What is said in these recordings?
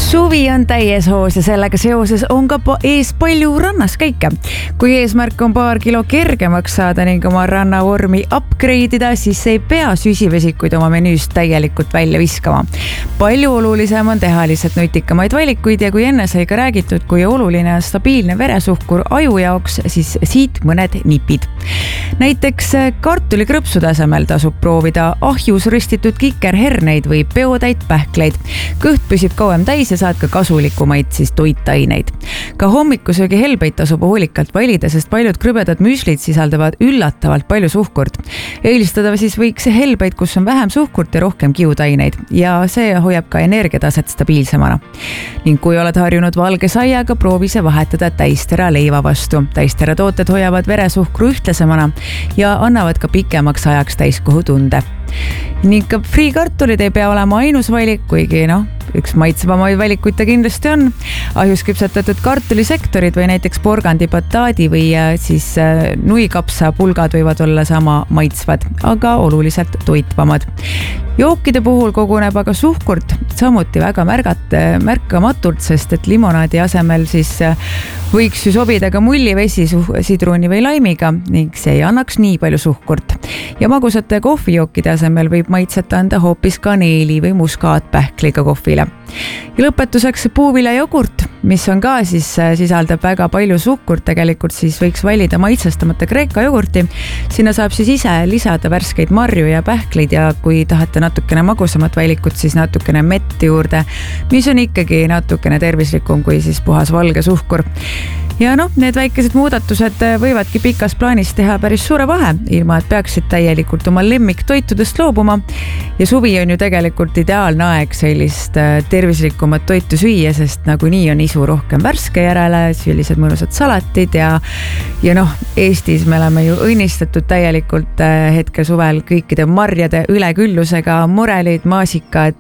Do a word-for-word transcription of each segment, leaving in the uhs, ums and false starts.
Suvi on täies hoos ja sellega seoses on ka ees palju rannas käike. Kui eesmärk on paar kilo kergemaks saada ning oma rannavormi upgrade ida, siis ei pea süsivesikuid oma menüüst täielikult välja viskama. Palju olulisem on teha lihtsalt nutikamaid valikuid ja kui enne sai ka räägitud, kui oluline on stabiilne veresuhkur aju jaoks, siis siit mõned nipid. Näiteks kartulikrõpsu tasemel tasub proovida ahjus ristitud kikerherneid või peotäit pähkleid. Kõht püsib kauem täis ja saad ka kasulikumaid siis toitaineid. Ka hommikusöögi helbeid tasub hoolikalt valida, sest paljud krübedad müslid sisaldavad üllatavalt palju suhkurt. Eelistada siis võiks helbeid, kus on vähem suhkurt ja rohkem kiudaineid ja see hoiab ka energiataset stabiilsemana. Ning kui oled harjunud valge saiaga, proovi see vahetada täistera leiva vastu. Täistera tooted hoiavad veresuhkru ühtlasemana ja annavad ka pikemaks ajaks täiskohu tunde. Ning ka friikartulid ei pea olema ainus valik, kuigi noh, üks maitsevamaid valikuid ta kindlasti on. Ahjus küpsetatud kartulisektorid või näiteks porgandi bataadi või siis nuikapsa pulgad võivad olla sama maitsvad, aga oluliselt toitvamad. Jookide puhul koguneb aga suhkurt samuti väga märgat, märkamatult, sest et limonaadi asemel siis võiks ju sobida ka mullivesi sidruni või laimiga ning see ei annaks nii palju suhkurt. Ja magusate kohvijookide asemel võib maitset anda hoopis kaneeli või muskaatpähkliga kohvile. Ja lõpetuseks puuviljajogurt, mis on ka siis sisaldab väga palju suhkurt, tegelikult siis võiks valida maitsestamata kreeka jogurti. Sinna saab siis ise lisada värskeid marju ja pähkleid ja kui tahate natukene magusamat valikut, siis natukene metti juurde, mis on ikkagi natukene tervislikum kui siis puhas valge suhkur. Ja noh, need väikesed muudatused võivadki pikas plaanis teha päris suure vahe, ilma et peaksid täielikult oma lemmiktoitudest loobuma. Ja suvi on ju tegelikult ideaalne aeg sellist tervislikumat toitu süüa, sest nagunii on isu rohkem värske järele, sellised mõnusad salatid ja, ja noh, Eestis me oleme ju õnnistatud täielikult hetkel suvel kõikide marjade üleküllusega, morelid, maasikad,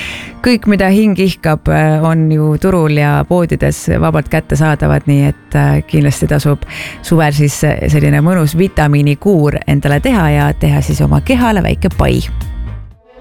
kõik mida hing ihkab on ju turul ja poodides vabalt kätte saadavad, nii et kindlasti tasub suvel siis selline mõnus vitamiinikuur endale teha ja teha siis oma kehale väike pai.